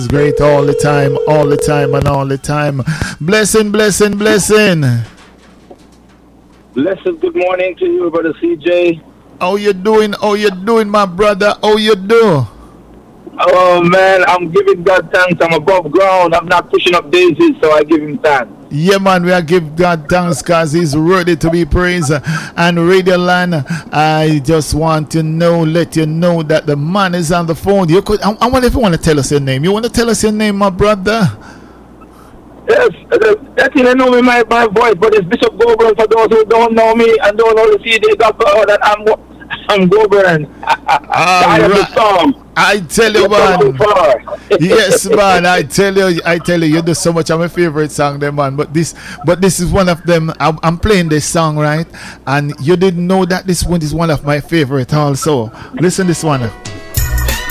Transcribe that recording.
Great all the time, all the time, and all the time. Blessing, blessing, blessing. Blessed good morning to you, Brother CJ. How you doing? How you doing, my brother? How you do? Oh man, I'm giving God thanks. I'm above ground. I'm not pushing up daisies, so I give him thanks. Yeah, man, we are give God thanks because He's worthy to be praised. And Radio Land, I just want to let you know that the man is on the phone. I wonder if you want to tell us your name. You want to tell us your name, my brother? Yes, that thing I know me my voice, but it's Bishop Goburn for those who don't know me and don't know the CJ Gospel that I'm Goburn. I am the song. I tell you, man. Yes, man. I tell you, you do so much of my favorite song, there, man. But this is one of them. I'm playing this song, right? And you didn't know that this one is one of my favorite also. Listen, this one.